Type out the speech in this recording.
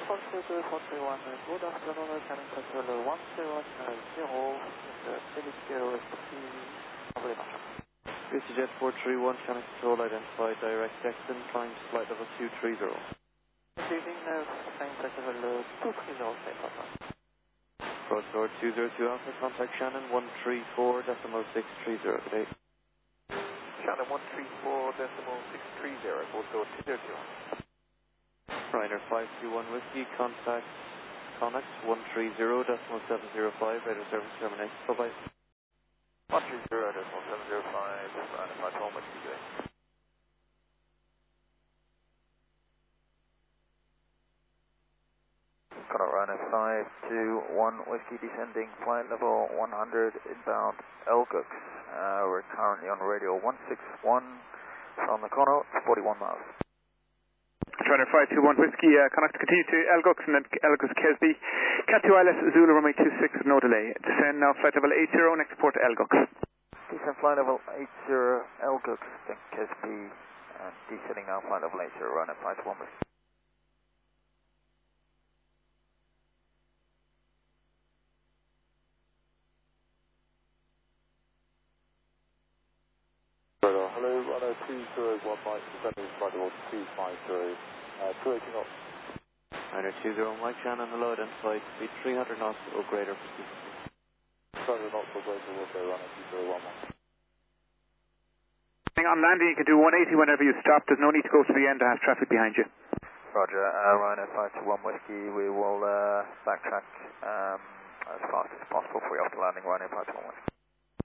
431, good afternoon, cabin controller 101, Felix Zero ST, VCJet 431, cabin control identified, direct Jackson, climb flight level 230. Good evening, flying flight level 230, Cross Lord 202 Alpha, contact Shannon 134.630 today. Shannon 134.630, Cross Lord 202. Ryder 521 Whiskey, contact Connex 130.705, radar service terminate, bye-bye. 130.705, Ryder 521 Whiskey, good day. Connor Ryder 521 Whiskey, descending flight level 100, inbound Elgux. We're currently on radio 161 from the Connor, 41 miles. Ryder 521 Whiskey, connect continue to Elgux and then Elgux Kesby. Cat 2 ILS Zulu runway 26 with no delay. Descend now flight level 80, next port Elgux. Descend flight level 80 Elgux, then Kesby, and descending now flight level 80, Ryder 521 Whiskey. Hello, Runner 201 Mike, descending flight level 250, 280 knots. Ryder 201 Mike, Shannon, hello, identified, speed 300 knots or greater for 300 knots or greater will say Runner 201 Mike. On landing you can do 180 whenever you stop, there's no need to go to the end to have traffic behind you. Roger, Ryder 521 Whiskey, we will backtrack as fast as possible for you after landing, Ryder 521 Whiskey.